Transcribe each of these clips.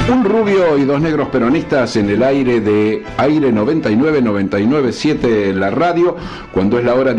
Un rubio y dos negros peronistas en el aire de Aire 99.7 la radio, cuando es la hora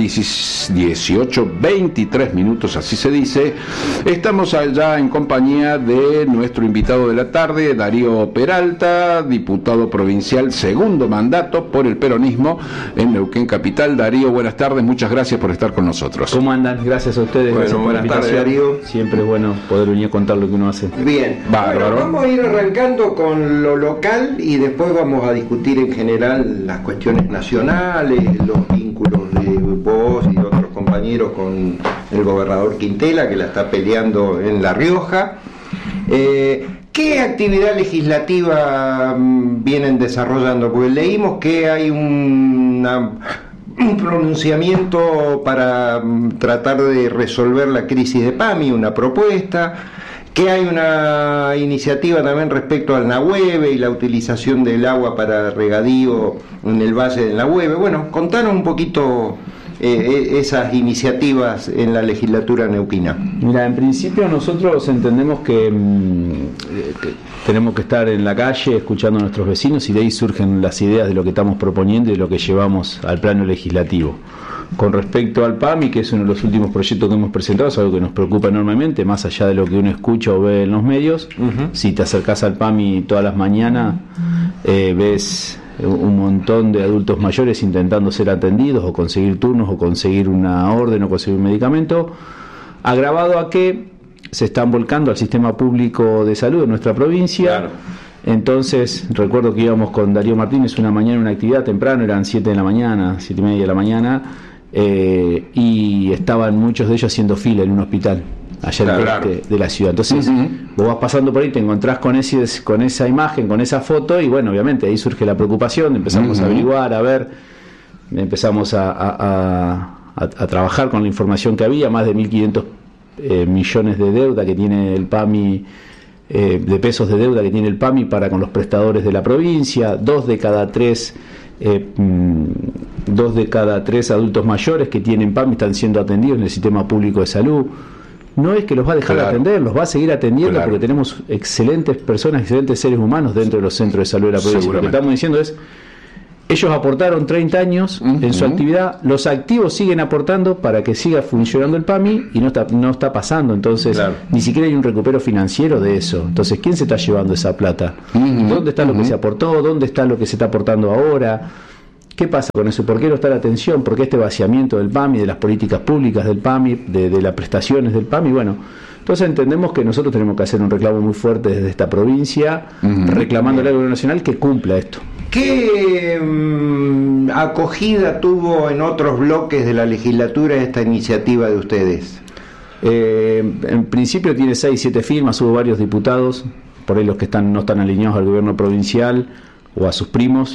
18:23 minutos, así se dice. Estamos allá en compañía de nuestro invitado de la tarde, Darío Peralta, diputado provincial, segundo mandato por el peronismo en Neuquén Capital. Darío, buenas tardes, muchas gracias por estar con nosotros. ¿Cómo andan? Gracias a ustedes. Bueno, buenas tardes, Darío. Siempre es bueno poder venir a contar lo que uno hace. Bien, bárbaro. Bueno, vamos a ir arrancando con lo local y después vamos a discutir en general las cuestiones nacionales, los vínculos de vos y de otros compañeros con el gobernador Quintela, que la está peleando en La Rioja. ¿Qué actividad legislativa vienen desarrollando? Porque leímos que hay un pronunciamiento para tratar de resolver la crisis de PAMI, una propuesta, que hay una iniciativa también respecto al Nahueve y la utilización del agua para regadío en el valle del Nahueve. Bueno, contanos un poquito esas iniciativas en la legislatura neuquina. Mira, en principio nosotros entendemos que tenemos que estar en la calle escuchando a nuestros vecinos y de ahí surgen las ideas de lo que estamos proponiendo y de lo que llevamos al plano legislativo. Con respecto al PAMI, que es uno de los últimos proyectos que hemos presentado, es algo que nos preocupa enormemente, más allá de lo que uno escucha o ve en los medios. Si te acercás al PAMI todas las mañanas, ves un montón de adultos mayores intentando ser atendidos o conseguir turnos o conseguir una orden o conseguir un medicamento, agravado a que se están volcando al sistema público de salud de nuestra provincia. Claro. Entonces, recuerdo que íbamos con Darío Martínez una mañana en una actividad temprano, eran 7 de la mañana, 7:30 de la mañana, y estaban muchos de ellos haciendo fila en un hospital allá en el este de la ciudad. Entonces, vos vas pasando por ahí, te encontrás con esa imagen, con esa foto, y bueno, obviamente ahí surge la preocupación, empezamos a averiguar, a ver, empezamos a trabajar con la información que había, más de 1.500 millones de deuda que tiene el PAMI, de pesos de deuda que tiene el PAMI para con los prestadores de la provincia, 2 de cada 3 adultos mayores que tienen PAMI están siendo atendidos en el sistema público de salud. No es que los va a dejar de atender, los va a seguir atendiendo porque tenemos excelentes personas, excelentes seres humanos dentro de los centros de salud de la provincia. Lo que estamos diciendo es, ellos aportaron 30 años en su actividad, los activos siguen aportando para que siga funcionando el PAMI y no está pasando, entonces ni siquiera hay un recupero financiero de eso. Entonces, ¿quién se está llevando esa plata? ¿Dónde está lo que se aportó? ¿Dónde está lo que se está aportando ahora? ¿Qué pasa con eso? ¿Por qué no está la atención? ¿Por qué este vaciamiento del PAMI, de las políticas públicas del PAMI, de las prestaciones del PAMI? Bueno, entonces entendemos que nosotros tenemos que hacer un reclamo muy fuerte desde esta provincia, reclamándole al gobierno nacional que cumpla esto. ¿Qué acogida tuvo en otros bloques de la legislatura esta iniciativa de ustedes? En principio tiene 6-7 firmas, hubo varios diputados, por ahí los que no están alineados al gobierno provincial o a sus primos,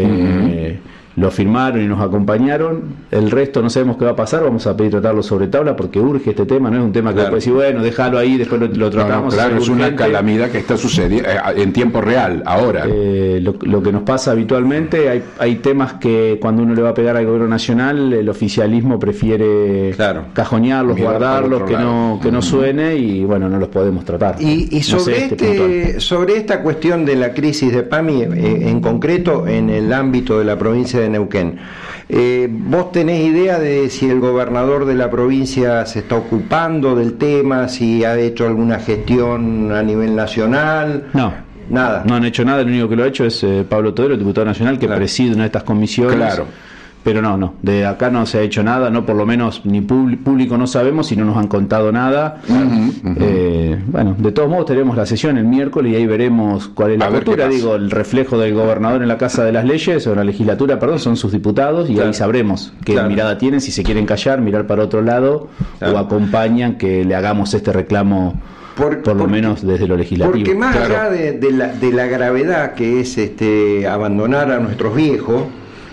lo firmaron y nos acompañaron. El resto no sabemos qué va a pasar, vamos a pedir tratarlo sobre tabla porque urge este tema, no es un tema que puede decir, bueno, déjalo ahí, después lo tratamos. Claro, es una calamidad que está sucediendo en tiempo real, ahora. Lo que nos pasa habitualmente, hay temas que cuando uno le va a pegar al gobierno nacional, el oficialismo prefiere cajonearlos, guardarlos, que no suene, y bueno, no los podemos tratar. Y sobre esta cuestión de la crisis de PAMI, en concreto en el ámbito de la provincia de Neuquén, ¿vos tenés idea de si el gobernador de la provincia se está ocupando del tema, si ha hecho alguna gestión a nivel nacional? No. Nada. No han hecho nada, lo único que lo ha hecho es Pablo Todero, diputado nacional, que preside una de estas comisiones. Claro. Pero no, de acá no se ha hecho nada, no, por lo menos ni público no sabemos y no nos han contado nada. Bueno, de todos modos tenemos la sesión el miércoles y ahí veremos cuál es la postura, el reflejo del gobernador en la Casa de las Leyes, o en la legislatura, son sus diputados, y ahí sabremos qué mirada tienen, si se quieren callar, mirar para otro lado, o acompañan que le hagamos este reclamo. Por lo menos desde lo legislativo. Porque más allá de la gravedad que es abandonar a nuestros viejos,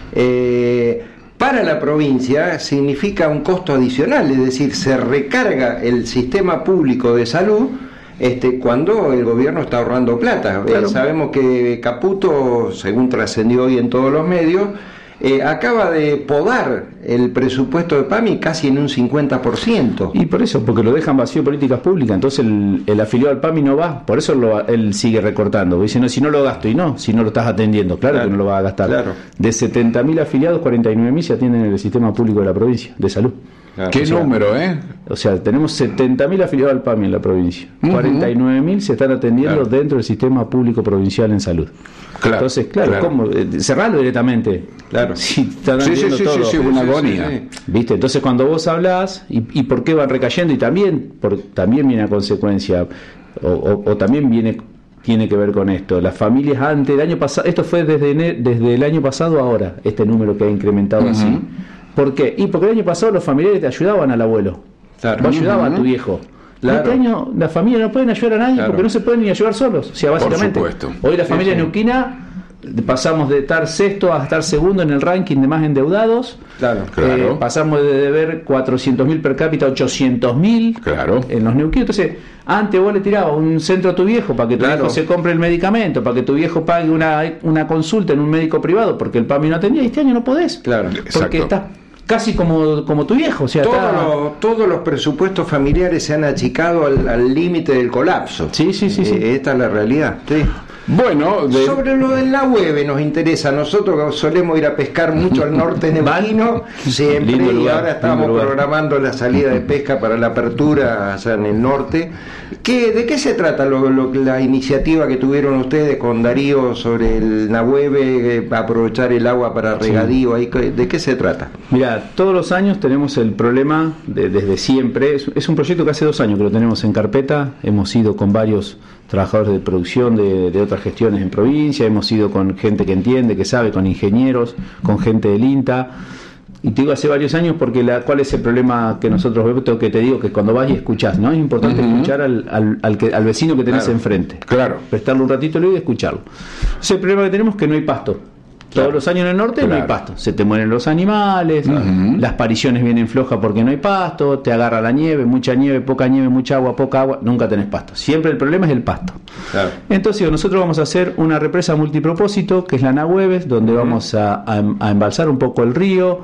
para la provincia significa un costo adicional, es decir, se recarga el sistema público de salud cuando el gobierno está ahorrando plata. Sabemos que Caputo, según trascendió hoy en todos los medios, acaba de podar el presupuesto de PAMI casi en un 50%. Y por eso, porque lo dejan vacío políticas públicas, entonces el afiliado al PAMI no va, por eso él sigue recortando, dice, no, si no lo gasto, y no, si no lo estás atendiendo, claro que no lo vas a gastar. Claro. De 70.000 afiliados, 49.000 se atienden en el sistema público de la provincia de salud. Claro. ¿Qué número, O sea, tenemos 70.000 afiliados al PAMI en la provincia. 49.000 se están atendiendo dentro del sistema público provincial en salud. Claro. Entonces, ¿cómo? Cerrarlo directamente. Claro. Si están atendiendo todo. Sí, una agonía. ¿Viste? Entonces, cuando vos hablás, ¿y por qué van recayendo? Y también viene a consecuencia, o también tiene que ver con esto. Las familias antes, el año pasado, esto fue desde el año pasado a ahora, este número que ha incrementado así. ¿Por qué? Y porque el año pasado los familiares te ayudaban al abuelo. Claro. Vos ayudabas a tu viejo. Claro. Este año las familias no pueden ayudar a nadie porque no se pueden ni ayudar solos. O sea, básicamente, hoy la familia neuquina pasamos de estar sexto a estar segundo en el ranking de más endeudados. Claro. Pasamos de deber 400.000 per cápita a 800.000 en los neuquinos. Entonces, antes vos le tirabas un centro a tu viejo para que tu viejo se compre el medicamento, para que tu viejo pague una consulta en un médico privado porque el PAMI no atendía, y este año no podés. Claro. Porque estás casi como tu viejo. O sea, todos los presupuestos familiares se han achicado al límite del colapso. Sí. Esta es la realidad. Sí. Bueno, sobre lo del Nahueve nos interesa. Nosotros que solemos ir a pescar mucho al norte neuquino, siempre, y ahora estamos programando la salida de pesca para la apertura allá en el norte. ¿De qué se trata la iniciativa que tuvieron ustedes con Darío sobre el Nahueve, aprovechar el agua para regadío? Ahí, ¿de qué se trata? Mira, todos los años tenemos el problema desde siempre. Es un proyecto que hace 2 años que lo tenemos en carpeta. Hemos ido con varios trabajadores de producción de otras gestiones en provincia, hemos ido con gente que entiende, que sabe, con ingenieros, con gente del INTA, y te digo hace varios años porque ¿cuál es el problema que nosotros vemos? Que te digo que cuando vas y escuchás, ¿no? Es importante escuchar al vecino que tenés enfrente, prestarle un ratito y escucharlo. Ese problema que tenemos es que no hay pasto. Todos los años en el norte no hay pasto, se te mueren los animales, las pariciones vienen flojas porque no hay pasto, te agarra la nieve, mucha nieve, poca nieve, mucha agua, poca agua, nunca tenés pasto. Siempre el problema es el pasto. Entonces nosotros vamos a hacer una represa multipropósito, que es la Nahueves, donde vamos a embalsar un poco el río.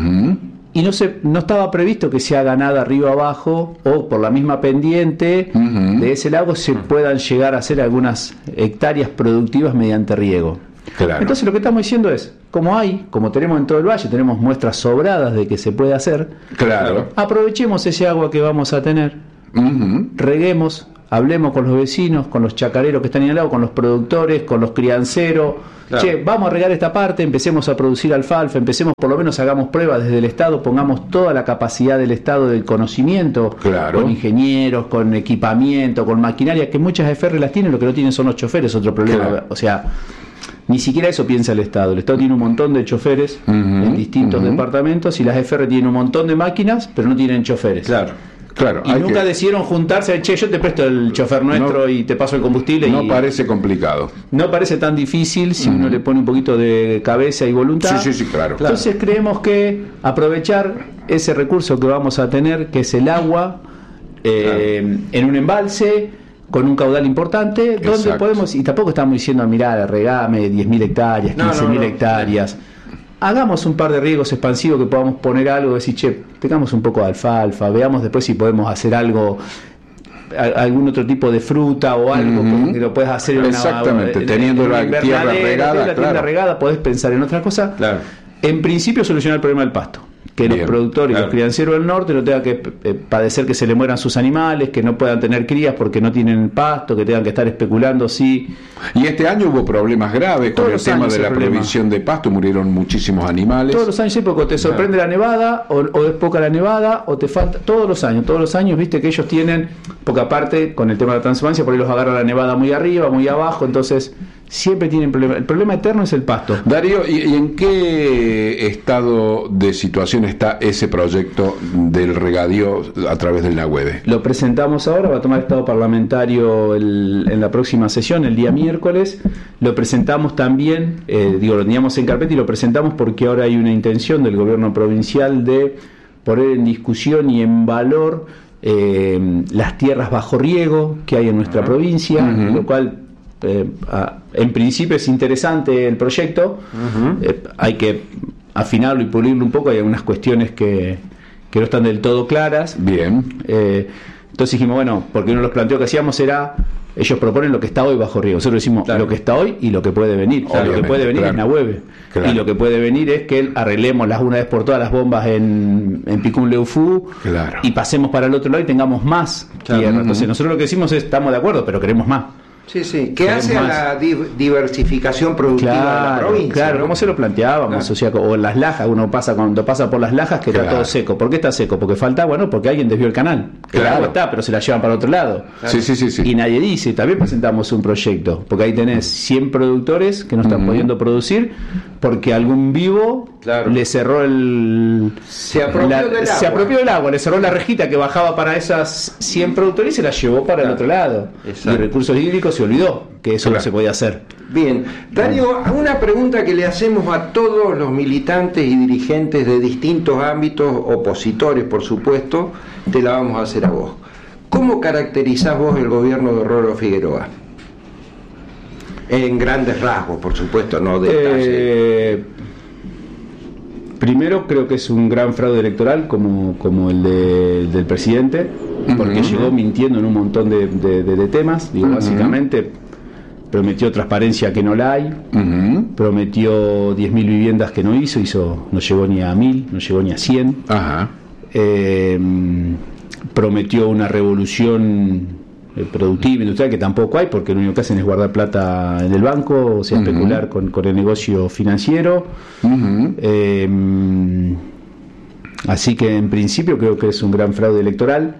Y no estaba previsto que se haga nada río abajo o por la misma pendiente de ese lago se puedan llegar a hacer algunas hectáreas productivas mediante riego. Entonces lo que estamos diciendo es, como tenemos en todo el valle, tenemos muestras sobradas de que se puede hacer, aprovechemos ese agua que vamos a tener, reguemos, hablemos con los vecinos, con los chacareros que están en el lago, con los productores, con los crianceros, vamos a regar esta parte, empecemos a producir alfalfa, por lo menos hagamos pruebas desde el Estado, pongamos toda la capacidad del Estado del conocimiento, con ingenieros, con equipamiento, con maquinaria, que muchas EFR las tienen, lo que no tienen son los choferes, otro problema, o sea, ni siquiera eso piensa el Estado. El Estado tiene un montón de choferes en distintos departamentos y las EFR tienen un montón de máquinas, pero no tienen choferes. Y nunca decidieron juntarse, yo te presto el chofer nuestro y te paso el combustible. No parece complicado. No parece tan difícil si uno le pone un poquito de cabeza y voluntad. Sí, claro. Entonces creemos que aprovechar ese recurso que vamos a tener, que es el agua, en un embalse con un caudal importante, donde podemos, y tampoco estamos diciendo, mirá, regame 10.000 hectáreas, 15.000 hectáreas. Hagamos un par de riegos expansivos que podamos poner algo, decir, tengamos un poco de alfalfa, veamos después si podemos hacer algo, algún otro tipo de fruta o algo que lo puedas hacer en teniendo la tierra regada. Tierra regada, podés pensar en otra cosa. En principio solucionar el problema del pasto. Que los productores y los crianceros del norte no tengan que padecer que se le mueran sus animales, que no puedan tener crías porque no tienen pasto, que tengan que estar especulando Y este año hubo problemas graves con el tema de la provisión de pasto, murieron muchísimos animales. Todos los años, porque te sorprende la nevada, o es poca la nevada, o te falta. Todos los años, viste que ellos tienen, porque aparte con el tema de la transhumancia, por ahí los agarra la nevada muy arriba, muy abajo, entonces siempre tienen problema. El problema eterno es el pasto. Darío, ¿y en qué estado de situación está ese proyecto del regadío a través del Nahueve? Lo presentamos ahora, va a tomar estado parlamentario en la próxima sesión, el día miércoles. Lo presentamos también, lo teníamos en carpeta y lo presentamos porque ahora hay una intención del gobierno provincial de poner en discusión y en valor las tierras bajo riego que hay en nuestra provincia, lo cual en principio es interesante el proyecto. Hay que afinarlo y pulirlo un poco. Hay algunas cuestiones que no están del todo claras. Bien. Entonces dijimos, bueno, porque uno de los planteos que hacíamos era, ellos proponen lo que está hoy bajo riego, nosotros decimos lo que está hoy y lo que puede venir. Lo que puede venir es Nahueve, y lo que puede venir es que arreglemos una vez por todas las bombas en Picún Leufú, y pasemos para el otro lado y tengamos más tierra. Entonces nosotros lo que decimos es, estamos de acuerdo, pero queremos más. Sí, que hace a la diversificación productiva de la provincia. Claro, como se lo planteábamos, o sea, o en las lajas, cuando pasa por las lajas que está todo seco. ¿Por qué está seco? Porque falta, porque alguien desvió el canal. El agua está, pero se la llevan para otro lado. Sí. Y nadie dice, también presentamos un proyecto, porque ahí tenés 100 productores que no están pudiendo producir porque algún vivo le cerró se apropió del agua, le cerró la rejita que bajaba para esas 100 productores y se la llevó para el otro lado. Exacto. Y recursos hídricos se olvidó que eso no se podía hacer. Bien, Darío, una pregunta que le hacemos a todos los militantes y dirigentes de distintos ámbitos, opositores por supuesto, te la vamos a hacer a vos. ¿Cómo caracterizás vos el gobierno de Rolo Figueroa? En grandes rasgos, por supuesto, no detalles. Primero creo que es un gran fraude electoral como el del presidente, porque llegó mintiendo en un montón de temas. Básicamente prometió transparencia que no la hay, prometió 10.000 viviendas que no hizo, no llegó ni a 1.000, no llegó ni a 100. Prometió una revolución productiva, industrial, que tampoco hay, porque lo único que hacen es guardar plata en el banco, o sea, especular con el negocio financiero. Así que en principio creo que es un gran fraude electoral.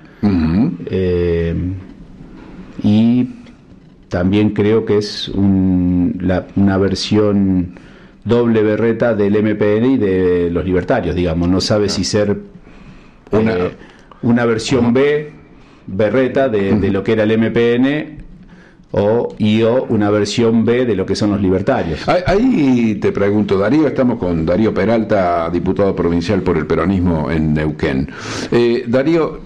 Y también creo que es una versión doble berreta del MPN y de los libertarios, digamos. No sabe si ser una versión B berreta de lo que era el MPN o una versión B de lo que son los libertarios. Ahí te pregunto, Darío, estamos con Darío Peralta, diputado provincial por el peronismo en Neuquén. Darío,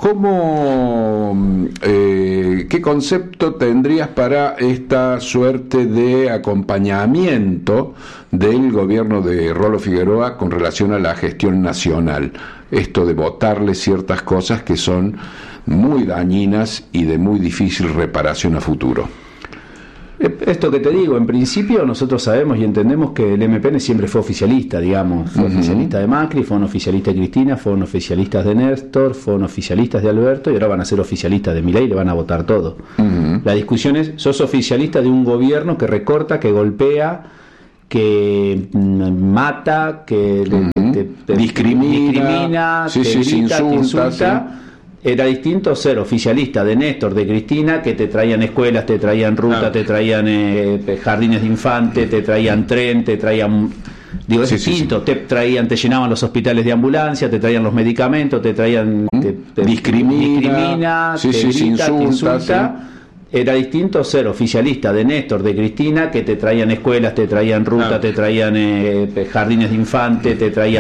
¿qué concepto tendrías para esta suerte de acompañamiento del gobierno de Rolo Figueroa con relación a la gestión nacional? Esto de votarle ciertas cosas que son muy dañinas y de muy difícil reparación a futuro. Esto que te digo, en principio nosotros sabemos y entendemos que el MPN siempre fue oficialista, digamos, fue oficialista de Macri, fueron oficialistas de Cristina, fueron oficialistas de Néstor, fueron oficialistas de Alberto y ahora van a ser oficialistas de Milei y le van a votar todo. La discusión es, sos oficialista de un gobierno que recorta, que golpea, que mata, que discrimina, te grita, te insulta. Era distinto ser oficialista de Néstor, de Cristina, que te traían escuelas, te traían ruta, te traían jardines de infantes, te traían tren, te traían... es distinto, te llenaban los hospitales de ambulancia, te traían los medicamentos, te traían... discrimina, te grita, te insulta. Era distinto ser oficialista de Néstor, de Cristina, que te traían escuelas, te traían ruta, te traían jardines de infantes, te traían